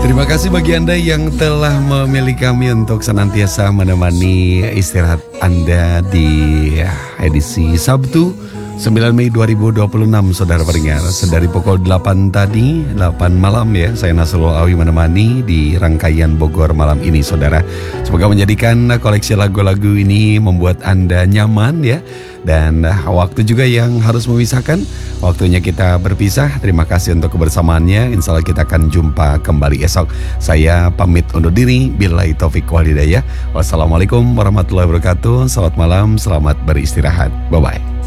Terima kasih bagi Anda yang telah memilih kami untuk senantiasa menemani istirahat Anda di edisi Sabtu 9 Mei 2026, saudara pendengar. Sedari pukul 8 tadi, 8 malam ya, saya Nasrul Awi menemani di rangkaian Bogor malam ini, saudara. Semoga menjadikan koleksi lagu-lagu ini membuat Anda nyaman ya. Dan waktu juga yang harus memisahkan, waktunya kita berpisah. Terima kasih untuk kebersamaannya. Insya Allah kita akan jumpa kembali esok. Saya pamit undur diri. Billahi taufik wal hidayah. Wassalamualaikum warahmatullahi wabarakatuh. Selamat malam, selamat beristirahat. Bye-bye.